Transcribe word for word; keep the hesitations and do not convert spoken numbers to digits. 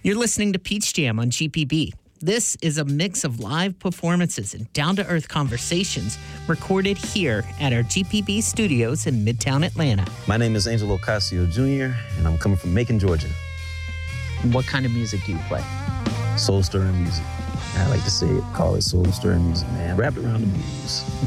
You're listening to Peach Jam on G P B. This is a mix of live performances and down-to-earth conversations recorded here at our G P B studios in Midtown Atlanta. My name is Angelo Ocasio Junior, and I'm coming from Macon, Georgia. What kind of music do you play? Soul stirring music. I like to say it, call it soul stirring music, man. Wrapped around the blues.